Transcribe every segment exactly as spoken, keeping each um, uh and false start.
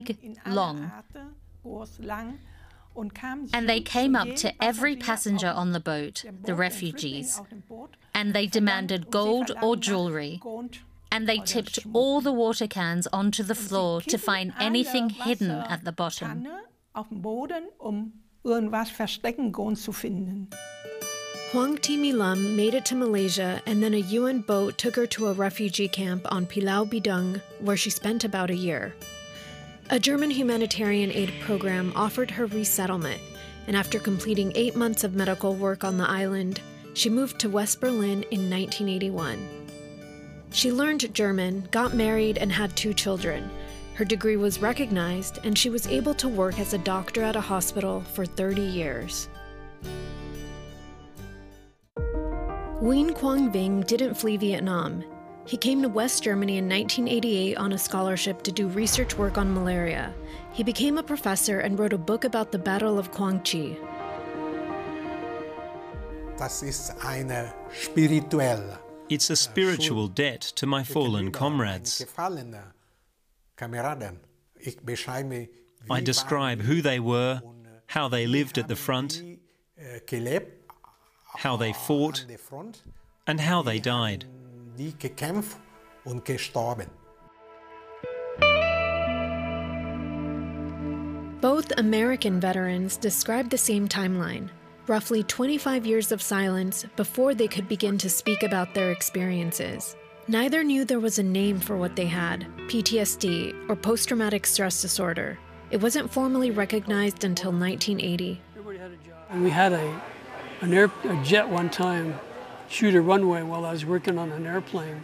long. And they came up to every passenger on the boat, the refugees, and they demanded gold or jewelry, and they tipped all the water cans onto the floor to find anything hidden at the bottom. Huang Timi Lam made it to Malaysia, and then a U N boat took her to a refugee camp on Pulau Bidung, where she spent about a year. A German humanitarian aid program offered her resettlement, and after completing eight months of medical work on the island, she moved to West Berlin in nineteen eighty-one. She learned German, got married, and had two children. Her degree was recognized, and she was able to work as a doctor at a hospital for thirty years. Nguyen Quang Vinh didn't flee Vietnam. He came to West Germany in nineteen eighty-eight on a scholarship to do research work on malaria. He became a professor and wrote a book about the Battle of Quang Tri. It's a spiritual debt to my fallen comrades. I describe who they were, how they lived at the front, how they fought, and how they died. Both American veterans describe the same timeline, roughly twenty-five years of silence before they could begin to speak about their experiences. Neither knew there was a name for what they had, P T S D or post-traumatic stress disorder. It wasn't formally recognized until nineteen eighty. We had a, an air, a jet one time shoot a runway while I was working on an airplane.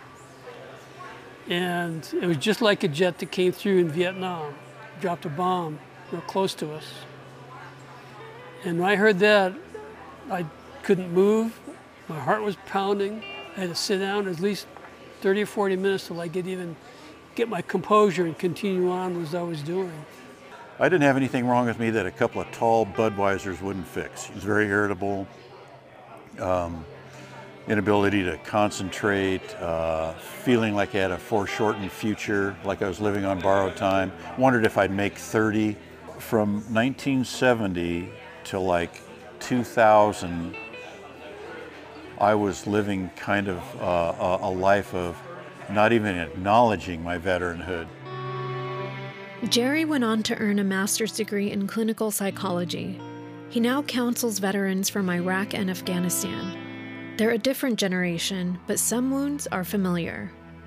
And it was just like a jet that came through in Vietnam, dropped a bomb real close to us. And when I heard that, I couldn't move, my heart was pounding. I had to sit down at least thirty or forty minutes till I could even get my composure and continue on as I was doing. I didn't have anything wrong with me that a couple of tall Budweisers wouldn't fix. He was very irritable, um, inability to concentrate, uh, feeling like I had a foreshortened future, like I was living on borrowed time. Wondered if I'd make thirty. From nineteen seventy to like two thousand, I was living kind of uh, a life of not even acknowledging my veteranhood. Jerry went on to earn a master's degree in clinical psychology. He now counsels veterans from Iraq and Afghanistan. They're a different generation, but some wounds are familiar.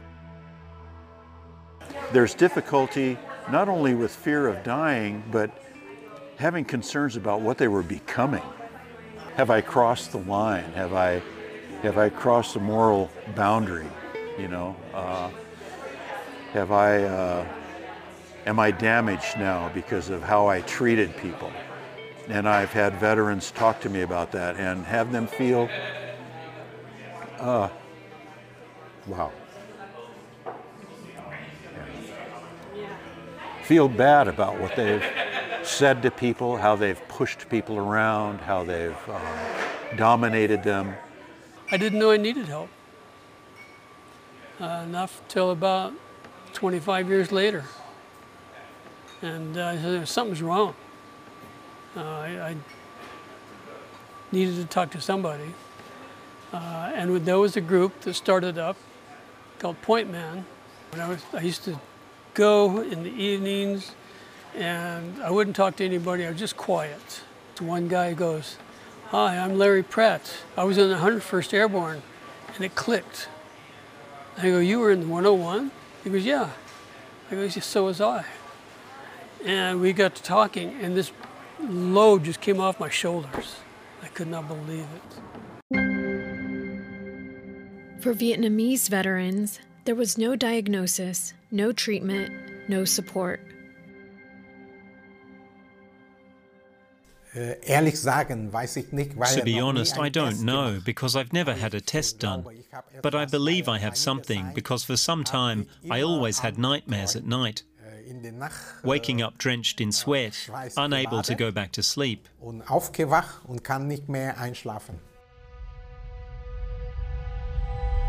There's difficulty not only with fear of dying, but having concerns about what they were becoming. Have I crossed the line? Have I, have I crossed the moral boundary? You know, uh, have I, uh, am I damaged now because of how I treated people? And I've had veterans talk to me about that and have them feel, uh, wow. Feel bad about what they've said to people, how they've pushed people around, how they've uh, dominated them. I didn't know I needed help. Uh, enough till about twenty-five years later. And uh, I said, something's wrong. Uh, I, I needed to talk to somebody. Uh, and there was a group that started up called Point Man. And I, was, I used to go in the evenings and I wouldn't talk to anybody, I was just quiet. So one guy goes, "Hi, I'm Larry Pratt. I was in the one hundred first Airborne," and it clicked. I go, "You were in the one oh one? He goes, "Yeah." I go, "So was I." And we got to talking, and this load just came off my shoulders. I could not believe it. For Vietnamese veterans, there was no diagnosis, no treatment, no support. To be honest, I don't know, because I've never had a test done. But I believe I have something, because for some time I always had nightmares at night. Waking up drenched in sweat, unable to go back to sleep.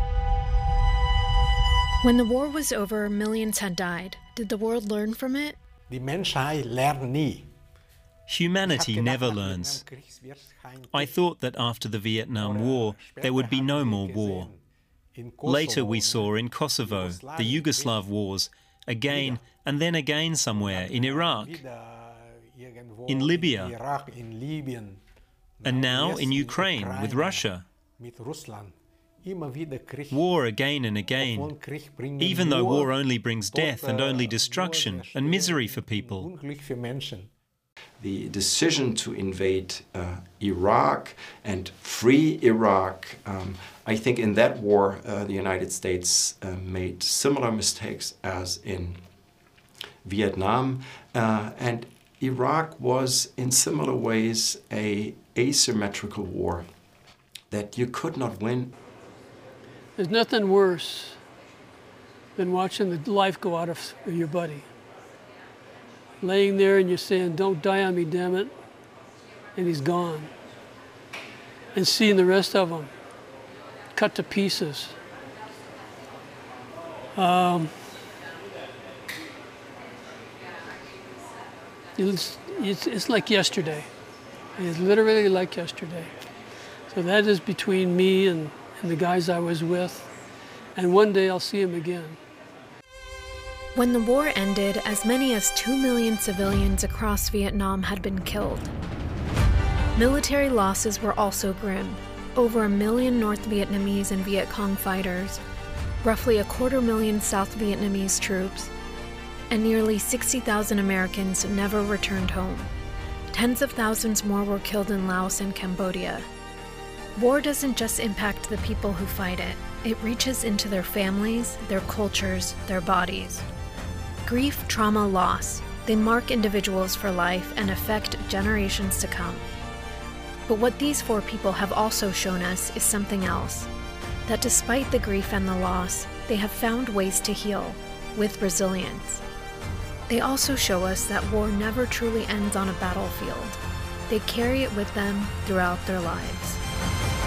When the war was over, millions had died. Did the world learn from it? Humanity never learns. I thought that after the Vietnam War, there would be no more war. Later we saw in Kosovo, the Yugoslav wars, again and then again somewhere in Iraq, in Libya, and now in Ukraine with Russia. War again and again, even though war only brings death and only destruction and misery for people. The decision to invade uh, Iraq and free Iraq, um, I think in that war uh, the United States uh, made similar mistakes as in Vietnam, uh, and Iraq was in similar ways a asymmetrical war that you could not win. There's nothing worse than watching the life go out of your buddy. Laying there and you're saying, "Don't die on me, damn it," and he's gone. And seeing the rest of them cut to pieces. Um, it's, it's, it's like yesterday. It's literally like yesterday. So that is between me and, and the guys I was with. And one day I'll see them again. When the war ended, as many as two million civilians across Vietnam had been killed. Military losses were also grim. Over a million North Vietnamese and Viet Cong fighters, roughly a quarter million South Vietnamese troops, and nearly sixty thousand Americans never returned home. Tens of thousands more were killed in Laos and Cambodia. War doesn't just impact the people who fight it. It reaches into their families, their cultures, their bodies. Grief, trauma, loss, they mark individuals for life and affect generations to come. But what these four people have also shown us is something else. That despite the grief and the loss, they have found ways to heal, with resilience. They also show us that war never truly ends on a battlefield. They carry it with them throughout their lives.